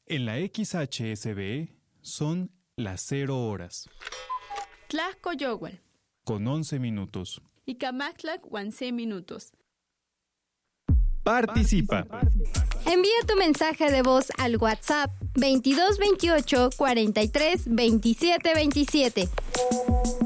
En la XHSB son las 0 horas. Tlajcoyohual. Con 11 minutos. Icamaxtlac 11 minutos. Participa. Envía tu mensaje de voz al WhatsApp 22 28 43 27 27.